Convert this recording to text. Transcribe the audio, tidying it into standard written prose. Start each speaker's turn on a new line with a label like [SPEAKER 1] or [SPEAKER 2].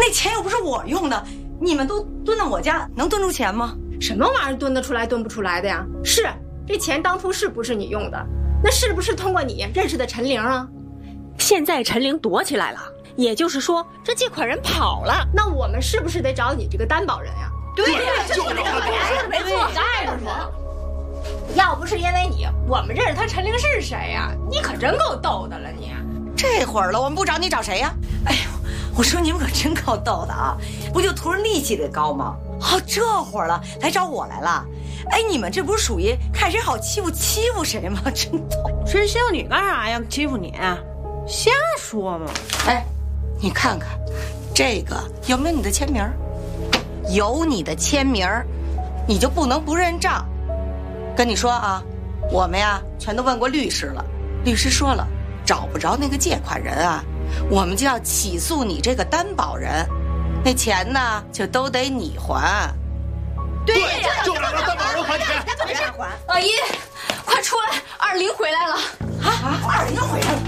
[SPEAKER 1] 那钱又不是我用的，你们都蹲到我家，能蹲出钱吗？
[SPEAKER 2] 什么玩意儿蹲得出来蹲不出来的呀？是，这钱当初是不是你用的？那是不是通过你认识的陈玲啊？
[SPEAKER 3] 现在陈玲躲起来了，也就是说这借款人跑了。
[SPEAKER 2] 那我们是不是得找你这个担保人呀？
[SPEAKER 1] 对，
[SPEAKER 4] 就是这个，
[SPEAKER 2] 没错。再说，要不是因为你，我们认识他陈玲是谁呀？你可真够逗的了你。
[SPEAKER 1] 这会儿了，我们不找你找谁呀？哎呦，我说你们可真够逗的啊！不就图人利息得高吗？哦，这会儿了，来找我来了。哎，你们这不是属于看谁好欺负欺负谁吗？真逗！
[SPEAKER 4] 谁欺负你干啥呀？欺负你？瞎说嘛！
[SPEAKER 1] 哎，你看看，这个有没有你的签名？有你的签名，你就不能不认账。跟你说啊，我们呀全都问过律师了，律师说了，找不着那个借款人啊，我们就要起诉你这个担保人，那钱呢就都得你还。
[SPEAKER 5] 对，就让担保人还钱。
[SPEAKER 2] 老姨，快出来，20回来了。
[SPEAKER 1] 啊，20回来了。